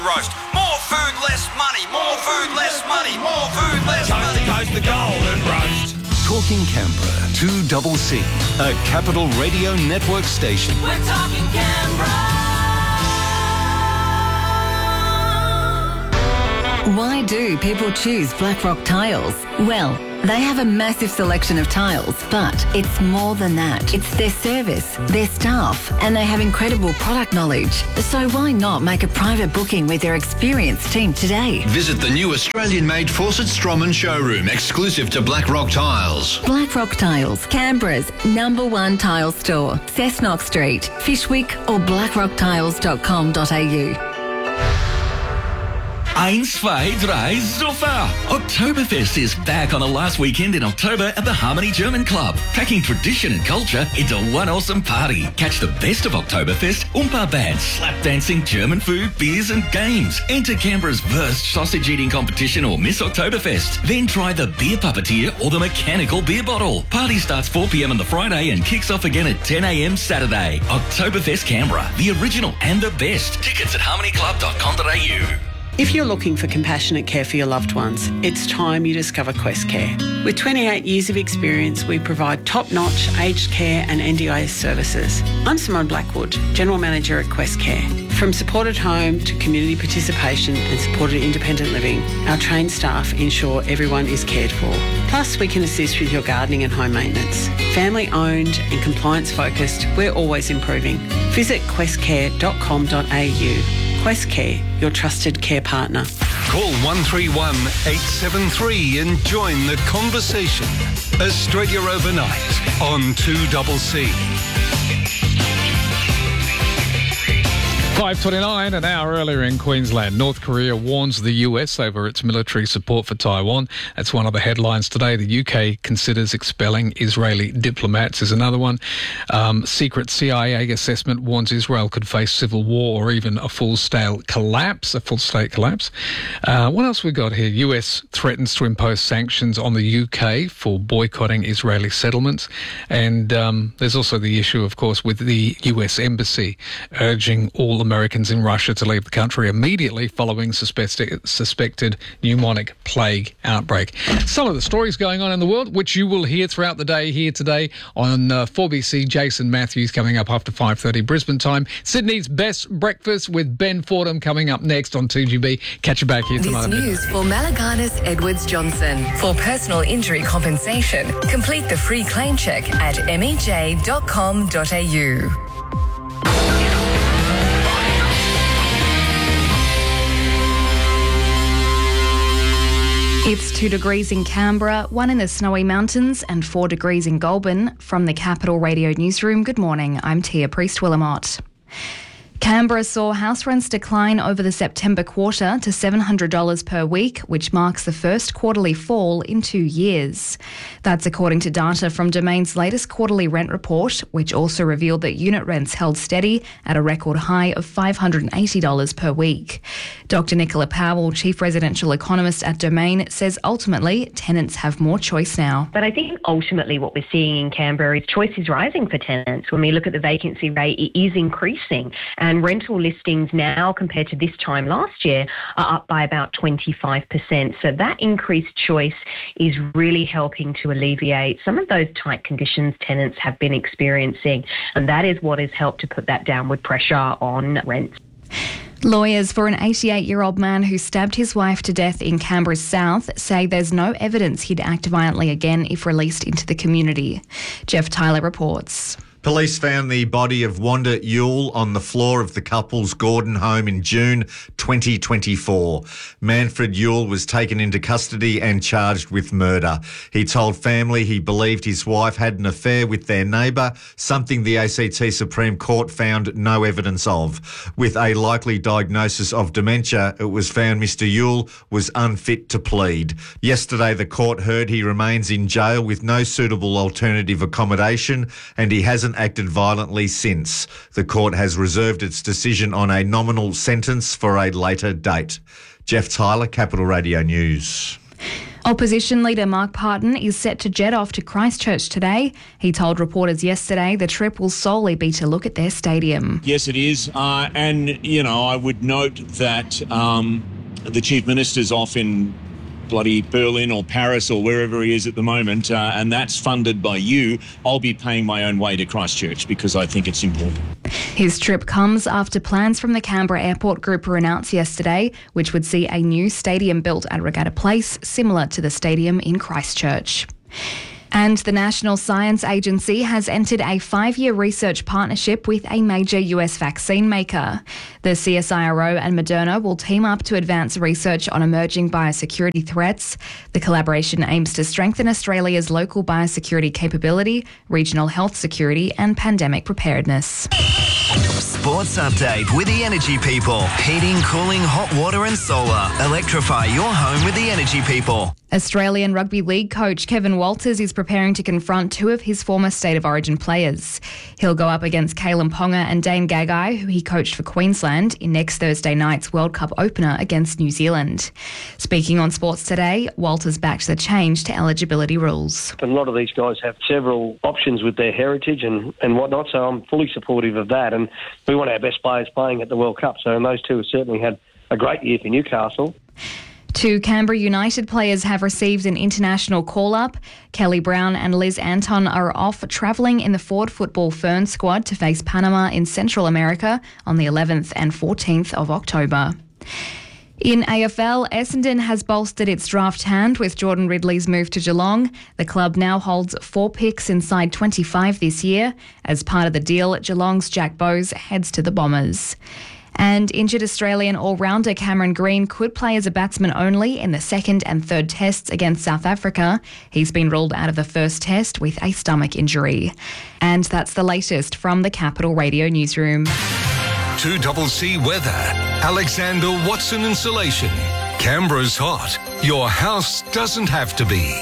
Roast. More food, less money. More food, less money. More food, less money. Coast to coast, the Golden Roast. Talking Canberra, 2CC, a Capital Radio Network station. We're talking Canberra. Why do people choose Blackrock Tiles? Well, they have a massive selection of tiles, but it's more than that. It's their service, their staff, and they have incredible product knowledge. So why not make a private booking with their experienced team today? Visit the new Australian-made Fawcett Stroman showroom, exclusive to Blackrock Tiles. Blackrock Tiles, Canberra's #1 tile store. Cessnock Street, Fishwick or blackrocktiles.com.au. 1, 2, 3, Zuffer! Oktoberfest is back on the last weekend in October at the Harmony German Club, packing tradition and culture into one awesome party. Catch the best of Oktoberfest, Oompa bands, slap dancing, German food, beers and games. Enter Canberra's Wurst sausage eating competition or Miss Oktoberfest. Then try the beer puppeteer or the mechanical beer bottle. Party starts 4 p.m. on the Friday and kicks off again at 10 a.m. Saturday. Oktoberfest Canberra, the original and the best. Tickets at harmonyclub.com.au. If you're looking for compassionate care for your loved ones, it's time you discover Quest Care. With 28 years of experience, we provide top-notch aged care and NDIS services. I'm Simone Blackwood, General Manager at Quest Care. From supported home to community participation and supported independent living, our trained staff ensure everyone is cared for. Plus, we can assist with your gardening and home maintenance. Family-owned and compliance-focused, we're always improving. Visit questcare.com.au. Quest Care, your trusted care partner. Call 131 873 and join the conversation. Australia Overnight on 2CC. 5:29, an hour earlier in Queensland. North Korea warns the US over its military support for Taiwan. That's one of the headlines today. The UK considers expelling Israeli diplomats is another one. Secret CIA assessment warns Israel could face civil war or even a full-state collapse. What else we got here? US threatens to impose sanctions on the UK for boycotting Israeli settlements. And there's also the issue, of course, with the US Embassy urging all Americans in Russia to leave the country immediately following suspected pneumonic plague outbreak. Some of the stories going on in the world, which you will hear throughout the day here today on 4BC. Jason Matthews coming up after 5:30 Brisbane time. Sydney's Best Breakfast with Ben Fordham coming up next on 2GB. Catch you back here tomorrow. This news for Malaganas Edwards Johnson. For personal injury compensation, complete the free claim check at mej.com.au. It's 2 degrees in Canberra, 1 in the Snowy Mountains and 4 degrees in Goulburn. From the Capital Radio Newsroom, good morning, I'm Tia Priest-Willamott. Canberra saw house rents decline over the September quarter to $700 per week, which marks the first quarterly fall in 2 years. That's according to data from Domain's latest quarterly rent report, which also revealed that unit rents held steady at a record high of $580 per week. Dr. Nicola Powell, Chief Residential Economist at Domain, says ultimately tenants have more choice now. But I think ultimately what we're seeing in Canberra is choice is rising for tenants. When we look at the vacancy rate, it is increasing. And rental listings now compared to this time last year are up by about 25%. So that increased choice is really helping to alleviate some of those tight conditions tenants have been experiencing. And that is what has helped to put that downward pressure on rents. Lawyers for an 88-year-old man who stabbed his wife to death in Canberra's south say there's no evidence he'd act violently again if released into the community. Jeff Tyler reports. Police found the body of Wanda Ewell on the floor of the couple's Gordon home in June 2024. Manfred Ewell was taken into custody and charged with murder. He told family he believed his wife had an affair with their neighbour, something the ACT Supreme Court found no evidence of. With a likely diagnosis of dementia, it was found Mr Ewell was unfit to plead. Yesterday, the court heard he remains in jail with no suitable alternative accommodation and he hasn't acted violently since. The court has reserved its decision on a nominal sentence for a later date. Jeff Tyler, Capital Radio News. Opposition leader Mark Parton is set to jet off to Christchurch today. He told reporters yesterday the trip will solely be to look at their stadium. Yes, it is. And, I would note that the Chief Minister's off in bloody Berlin or Paris or wherever he is at the moment, and that's funded by you. I'll be paying my own way to Christchurch because I think it's important. His trip comes after plans from the Canberra Airport Group were announced yesterday, which would see a new stadium built at Regatta Place, similar to the stadium in Christchurch. And the National Science Agency has entered a 5-year research partnership with a major US vaccine maker. The CSIRO and Moderna will team up to advance research on emerging biosecurity threats. The collaboration aims to strengthen Australia's local biosecurity capability, regional health security and pandemic preparedness. Sports update with the Energy People. Heating, cooling, hot water and solar. Electrify your home with the Energy People. Australian Rugby League coach Kevin Walters is preparing to confront 2 of his former State of Origin players. He'll go up against Kalen Ponga and Dane Gagai, who he coached for Queensland, in next Thursday night's World Cup opener against New Zealand. Speaking on Sports Today, Walters backed the change to eligibility rules. A lot of these guys have several options with their heritage and whatnot, so I'm fully supportive of that. And we want our best players playing at the World Cup, so those 2 have certainly had a great year for Newcastle. 2 Canberra United players have received an international call-up. Kelly Brown and Liz Anton are off travelling in the Ford Football Fern squad to face Panama in Central America on the 11th and 14th of October. In AFL, Essendon has bolstered its draft hand with Jordan Ridley's move to Geelong. The club now holds 4 picks inside 25 this year. As part of the deal, Geelong's Jack Bowes heads to the Bombers. And injured Australian all-rounder Cameron Green could play as a batsman only in the second and third tests against South Africa. He's been ruled out of the first test with a stomach injury. And that's the latest from the Capital Radio newsroom. 2CC weather. Alexander Watson Insulation. Canberra's hot. Your house doesn't have to be.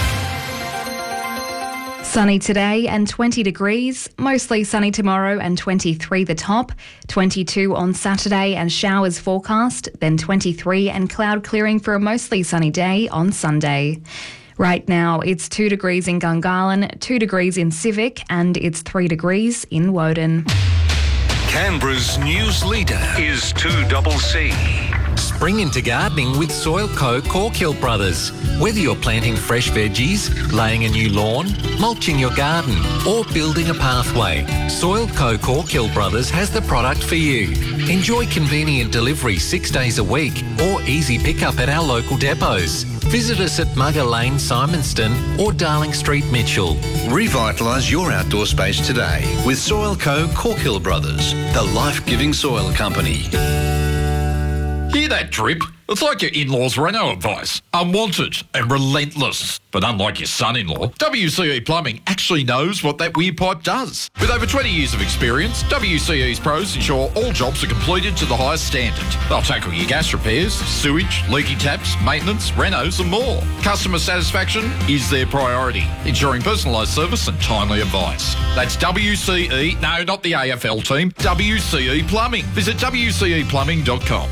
Sunny today and 20 degrees, mostly sunny tomorrow and 23 the top, 22 on Saturday and showers forecast, then 23 and cloud clearing for a mostly sunny day on Sunday. Right now it's 2 degrees in Gungahlin, 2 degrees in Civic and it's 3 degrees in Woden. Canberra's news leader is 2CC. Spring into gardening with Soilco Corkhill Brothers. Whether you're planting fresh veggies, laying a new lawn, mulching your garden or building a pathway, Soilco Corkhill Brothers has the product for you. Enjoy convenient delivery 6 days a week or easy pickup at our local depots. Visit us at Mugger Lane, Simonston or Darling Street, Mitchell. Revitalise your outdoor space today with Soilco Corkhill Brothers, the life-giving soil company. Hear that drip? It's like your in-laws' Renault advice. Unwanted and relentless. But unlike your son-in-law, WCE Plumbing actually knows what that weird pipe does. With over 20 years of experience, WCE's pros ensure all jobs are completed to the highest standard. They'll tackle your gas repairs, sewage, leaky taps, maintenance, renos and more. Customer satisfaction is their priority, ensuring personalised service and timely advice. That's WCE, no, not the AFL team, WCE Plumbing. Visit WCEplumbing.com.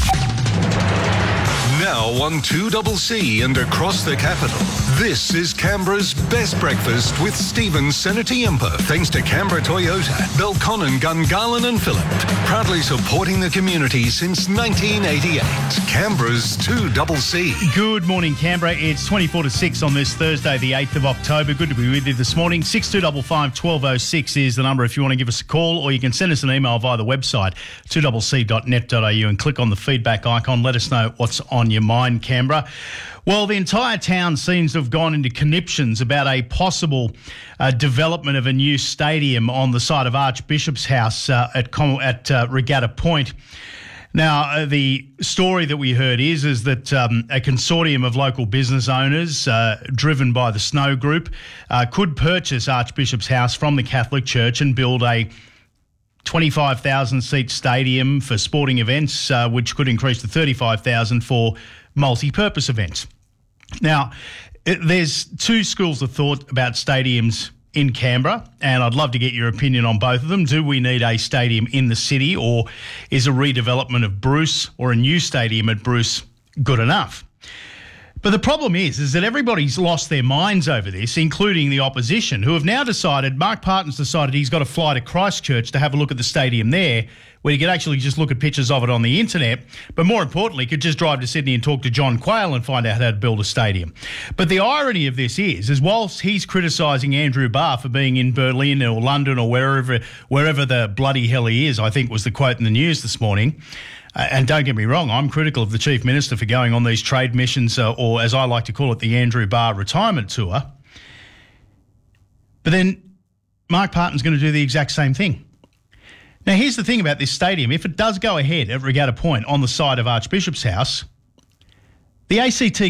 Now on 2CC and across the capital, this is Canberra's best breakfast with Stephen Senatiempo. Thanks to Canberra Toyota, Belconnen, Gungahlin and Phillip. Proudly supporting the community since 1988. Canberra's 2CC. Good morning, Canberra. It's 24 to 6 on this Thursday, the 8th of October. Good to be with you this morning. 6255 1206 is the number if you want to give us a call, or you can send us an email via the website, 2cc.net.au, and click on the feedback icon. Let us know what's on your mind, Canberra. Well, the entire town seems to have gone into conniptions about a possible development of a new stadium on the site of Archbishop's House at Regatta Point. Now, the story that we heard is that a consortium of local business owners, driven by the Snow Group, could purchase Archbishop's House from the Catholic Church and build a 25,000-seat stadium for sporting events, which could increase to 35,000 for multi-purpose events. Now, there's 2 schools of thought about stadiums in Canberra, and I'd love to get your opinion on both of them. Do we need a stadium in the city, or is a redevelopment of Bruce or a new stadium at Bruce good enough? But the problem is that everybody's lost their minds over this, including the opposition, who have now decided, Mark Parton's decided he's got to fly to Christchurch to have a look at the stadium there, where you could actually just look at pictures of it on the internet, but more importantly, could just drive to Sydney and talk to John Quayle and find out how to build a stadium. But the irony of this is whilst he's criticising Andrew Barr for being in Berlin or London or wherever the bloody hell he is, I think was the quote in the news this morning, and don't get me wrong, I'm critical of the Chief Minister for going on these trade missions, or as I like to call it, the Andrew Barr retirement tour. But then Mark Parton's going to do the exact same thing. Now, here's the thing about this stadium. If it does go ahead at Regatta Point on the side of Archbishop's House, the ACT